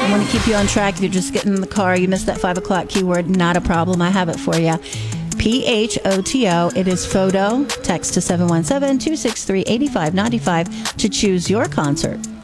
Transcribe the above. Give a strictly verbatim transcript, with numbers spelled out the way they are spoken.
I want to keep you on track. If you're just getting in the car, you missed that five o'clock keyword, not a problem. I have it for you. P H O T O. It is photo. Text to seven one seven, two six three, eight five nine five to choose your concert.